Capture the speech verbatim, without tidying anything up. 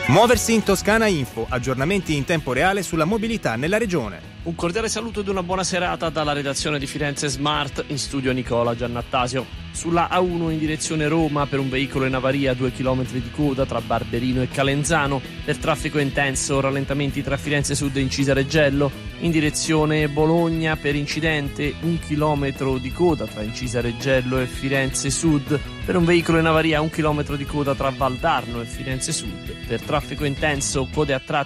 Muoversi in Toscana Info, aggiornamenti in tempo reale sulla mobilità nella regione. Un cordiale saluto ed una buona serata dalla redazione di Firenze Smart, in studio Nicola Giannattasio. Sulla A uno in direzione Roma per un veicolo in avaria, due chilometri di coda tra Barberino e Calenzano. Per traffico intenso, rallentamenti tra Firenze Sud e Incisa Reggello. In direzione Bologna per incidente, un chilometro di coda tra Incisa Reggello e Firenze Sud. Per un veicolo in avaria, un chilometro di coda tra Valdarno e Firenze Sud. Per traffico intenso, code a tratti